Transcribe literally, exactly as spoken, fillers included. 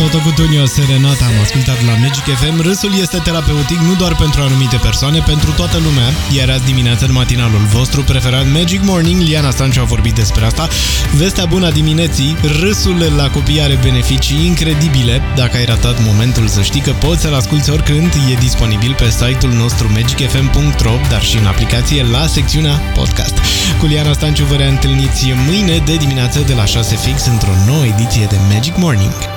Toto Cutugno, Serenata, am ascultat la Magic F M. Râsul este terapeutic nu doar pentru anumite persoane, pentru toată lumea. Iar azi dimineață, în matinalul vostru preferat Magic Morning, Liana Stanciu a vorbit despre asta. Vestea bună a dimineții, râsul la copii are beneficii incredibile. Dacă ai ratat momentul, să știi că poți să-l asculti oricând. E disponibil pe site-ul nostru magic f m punct r o, dar și în aplicație la secțiunea podcast. Cu Liana Stanciu vă reîntâlniți mâine de dimineață de la șase fix într-o nouă ediție de Magic Morning.